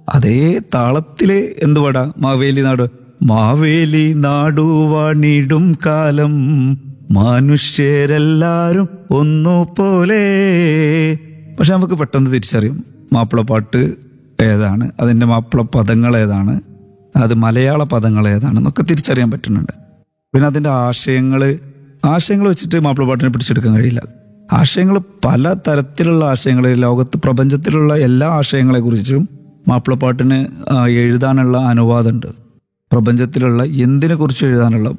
അതേ താളത്തില് എന്ത് പാടാ? മാവേലി നാട്, മാവേലി നാടുവാണിടും കാലം മനുഷ്യരെല്ലാരും ഒന്നുപോലെ. പക്ഷെ നമുക്ക് പെട്ടെന്ന് തിരിച്ചറിയും മാപ്പിളപ്പാട്ട് ഏതാണ്, അതിൻ്റെ മാപ്പിള പദങ്ങൾ ഏതാണ്, അത് മലയാള പദങ്ങൾ ഏതാണെന്നൊക്കെ തിരിച്ചറിയാൻ പറ്റുന്നുണ്ട്. പിന്നെ അതിൻ്റെ ആശയങ്ങൾ വെച്ചിട്ട് മാപ്പിളപ്പാട്ടിനെ പിടിച്ചെടുക്കാൻ കഴിയില്ല. ആശയങ്ങൾ പല തരത്തിലുള്ള ആശയങ്ങൾ, ലോകത്ത് പ്രപഞ്ചത്തിലുള്ള എല്ലാ ആശയങ്ങളെക്കുറിച്ചും മാപ്പിളപ്പാട്ടിന് എഴുതാനുള്ള അനുവാദമുണ്ട്. പ്രപഞ്ചത്തിലുള്ള എന്തിനെ കുറിച്ച് എഴുതാനുള്ള